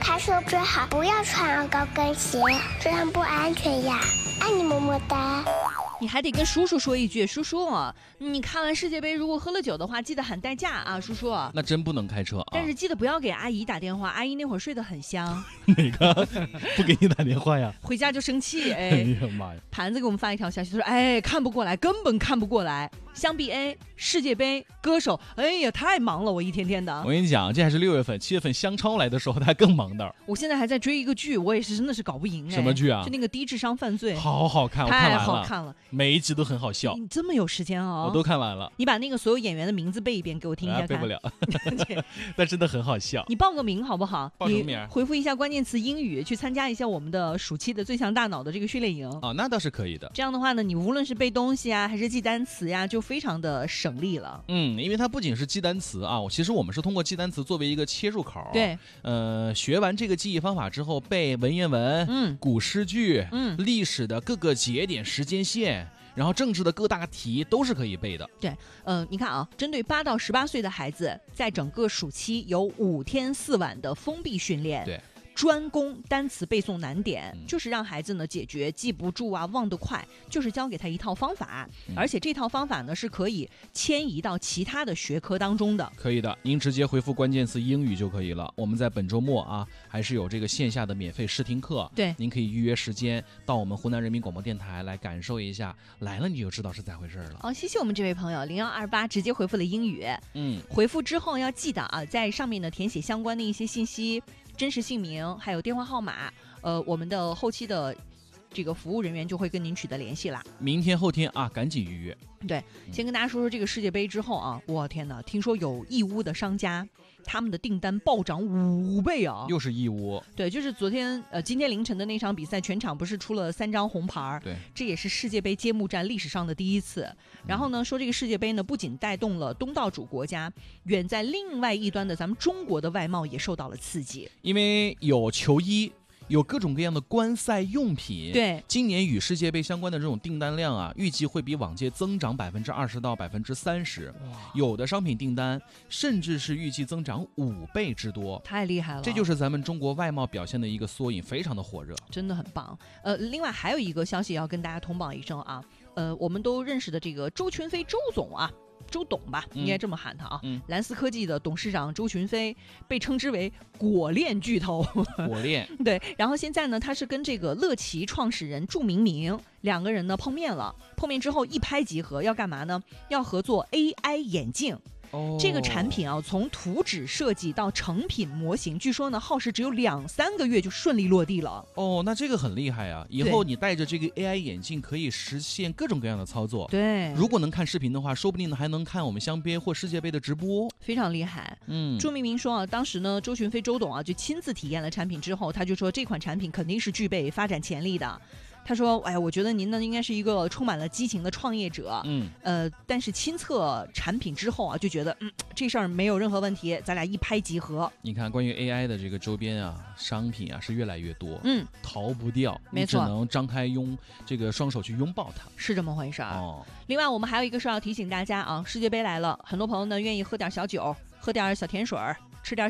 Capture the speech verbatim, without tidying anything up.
他说最好不要穿高跟鞋，这样不安全呀。爱你么么哒。 你还得跟叔叔说一句，叔叔，你看完世界杯如果喝了酒的话，记得喊代驾啊，叔叔。 那真不能开车啊！ 但是记得不要给阿姨打电话，阿姨那会儿睡得很香。 哪个不给你打电话呀？ 回家就生气，哎， 哎呀妈呀！ 盘子给我们发一条消息，他说，哎，看不过来，根本看不过来。相比 A 世界杯歌手，哎呀，太忙了，我一天天的。 我跟你讲，这还是六月份，七月份香超来的时候，他还更忙的。 我现在还在追一个剧，我也是真的是搞不赢哎。 什么剧啊？ 就那个低智商犯罪， 好好看，我看完了， 太好看了， 每一集都很好笑。 你这么有时间哦？ 我都看完了。 你把那个所有演员的名字背一遍给我听一下看。 背不了，但真的很好笑。 你报个名好不好？ 报什么名？ 回复一下关键词英语，去参加一下我们的暑期的最强大脑的这个训练营。 哦，那倒是可以的。 这样的话呢，你无论是背东西啊，还是记单词呀、啊，就非常的省力了。 嗯，因为它不仅是记单词啊，其实我们是通过记单词作为一个切入口。 对， 呃，学完这个记忆方法之后，背文言文、 嗯， 古诗句、 嗯， 历史的各个节点、时间线。然后政治的各大题都是可以背的。 对，嗯、呃，你看啊，针对八到十八岁的孩子，在整个暑期有五天四晚的封闭训练。 对。 专攻单词背诵难点，嗯、就是让孩子呢解决记不住啊、忘得快，就是教给他一套方法，嗯、而且这套方法呢是可以迁移到其他的学科当中的。 可以的，您直接回复关键词英语就可以了。我们在本周末啊，还是有这个线下的免费试听课， 对， 您可以预约时间到我们湖南人民广播电台来感受一下，来了你就知道是咋回事了。 好、哦，谢谢我们这位朋友零幺二八直接回复了英语， 嗯， 回复之后要记得啊，在上面呢填写相关的一些信息。真实姓名还有电话号码，呃，我们的后期的这个服务人员就会跟您取得联系啦。 明天后天啊，赶紧预约。 对，先跟大家说说这个世界杯之后啊，我天哪，听说有义乌的商家，他们的订单暴涨五倍啊！ 又是义乌。 对，就是昨天呃，今天凌晨的那场比赛，全场不是出了三张红牌？ 对， 这也是世界杯揭幕战历史上的第一次。然后呢，说这个世界杯呢，不仅带动了东道主国家，远在另外一端的咱们中国的外贸也受到了刺激， 因为有球衣。有各种各样的观赛用品， 对， 今年与世界杯相关的这种订单量啊，预计会比往届增长百分之二十到百分之三十，有的商品订单甚至是预计增长五倍之多， 太厉害了！ 这就是咱们中国外贸表现的一个缩影，非常的火热， 真的很棒。呃，另外还有一个消息要跟大家通报一声啊，呃，我们都认识的这个周群飞周总啊。周董吧，应该这么喊他啊。嗯，蓝思科技的董事长周群飞被称之为果链巨头。 果链对，然后现在呢，他是跟这个乐奇创始人祝明明两个人呢碰面了，碰面之后一拍即合，要干嘛呢？要合作 A I 眼镜。 哦， 这个产品啊，从图纸设计到成品模型，据说呢耗时只有两三个月就顺利落地了。 哦，那这个很厉害啊！以后你戴着这个 A I 眼镜可以实现各种各样的操作。 对， 如果能看视频的话，说不定呢还能看我们香槟或世界杯的直播， 非常厉害。 嗯， 朱明明说啊，当时呢周群飞周董啊就亲自体验了产品之后，他就说这款产品肯定是具备发展潜力的。他说：“哎呀，我觉得您呢应该是一个充满了激情的创业者， 嗯， 呃，但是亲测产品之后啊，就觉得嗯这事儿没有任何问题，咱俩一拍即合。 你看，关于 A I 的这个周边啊、商品啊是越来越多， 嗯， 逃不掉， 没错， 你只能张开拥这个双手去拥抱它， 是这么回事儿。 哦， 另外，我们还有一个事儿要提醒大家啊，世界杯来了，很多朋友呢愿意喝点小酒，喝点小甜水儿，吃点